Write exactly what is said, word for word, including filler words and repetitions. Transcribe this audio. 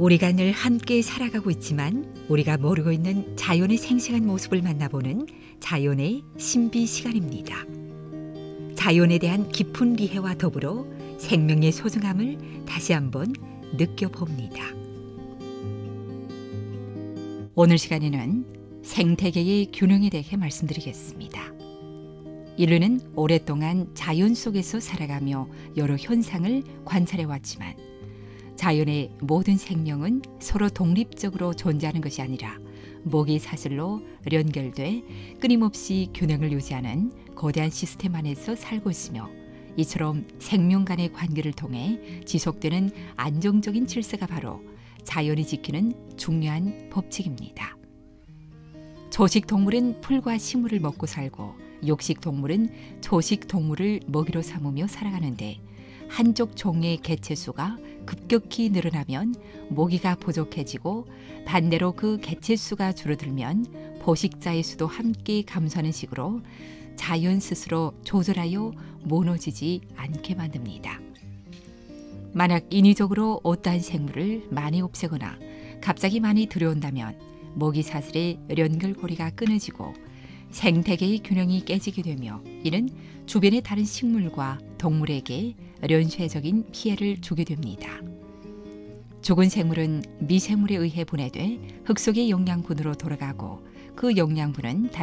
우리가 늘 함께 살아가고 있지만 우리가 모르고 있는 자연의 생생한 모습을 만나보는 자연의 신비 시간입니다. 자연에 대한 깊은 이해와 더불어 생명의 소중함을 다시 한번 느껴봅니다. 오늘 시간에는 생태계의 균형에 대해 말씀드리겠습니다. 인류는 오랫동안 자연 속에서 살아가며 여러 현상을 관찰해왔지만 자연의 모든 생명은 서로 독립적으로 존재하는 것이 아니라 모기 사슬로 연결돼 끊임없이 균형을 유지하는 거대한 시스템 안에서 살고 있으며, 이처럼 생명 간의 관계를 통해 지속되는 안정적인 질서가 바로 자연이 지키는 중요한 법칙입니다. 초식 동물은 풀과 식물을 먹고 살고 육식 동물은 초식 동물을 먹이로 삼으며 살아가는데, 한쪽 종의 개체 수가 급격히 늘어나면 모기가 부족해지고 반대로 그 개체 수가 줄어들면 포식자의 수도 함께 감소하는 식으로 자연 스스로 조절하여 무너지지 않게 만듭니다. 만약 인위적으로 어떠한 생물을 많이 없애거나 갑자기 많이 들여온다면 모기 사슬의 연결고리가 끊어지고 생태계의 균형이 깨지게 되며, 이는 주변의 다른 식물과 동물에게 연쇄적인 피해를 주게 됩니다. 죽은 생물은 미생물에 의해 분해돼 흙 속의 영양분으로 돌아가고, 그 영양분은